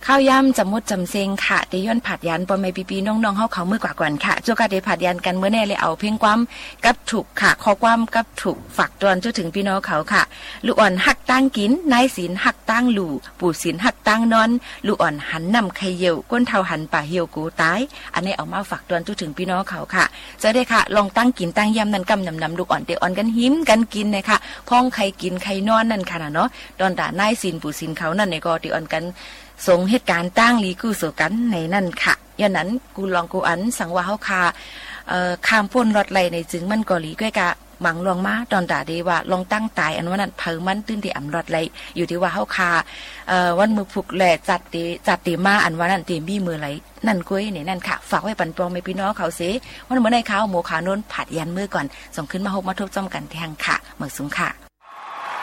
ข้าวย่ำจำมุดจำเซงค่ะเดย้อนผัดยันปอไม่ปีน้องๆเฮาเขามือกว่าก่อนค่ะโจกาเดผัดยันกันเมื่อแน่เลยเอาเพ่งความกับถูกค่ะข้อความกับถูกฝากตอนจนถึงพี่น้องเขาค่ะลูกอ่อนหักตั้งกินนายศีลหักตั้งหลู่ปู่ศีลหักตั้งนอนลูกอ่อนหันนำไข่เหี่ยวก้นเท่าหันป่าเหี่ยวกูตายอันนี้เอามาฝากตอนจนถึงพี่น้องเขาค่ะจะได้ค่ะลองตั้งกินตั้งย่ำนั่นกำนำลูกอ่อนเดอ่อนกันหิมกันกินนะคะพ้องไข่กินไข่นอนนั่นค่ะเนาะตอนด่านายศีลปู่ศีลเขานั่นในก็เดอ่อนกันส่งเหตุการณ์ตั้งลีกู้สู่กันในนั่นค่ะย้อนนั้นกูลองกูอันสังว่าเฮาคาข้ามพ้นรถไหลในจึงมันก็หลีก้อยกะหมังลองมาตอนตาดีว่าลองตั้งตายอันว่านั้นเพิ่มันตื้นที่อำรถไหลอยู่ที่ว่าเฮาคาวันมือผูกแหล่จัดตีมาอันว่านั้นตีมีมือไหลนั่นก้อยนี่นั่นค่ะฝากไว้ปันปองไม่พี่น้องเขาเสวันเมื่อในข้าวหมูขาโน้นผัดยันมือก่อนส่งขึ้นมาหกมาทุบจ้อมกันแทงค่ะเหมือนสูงค่ะ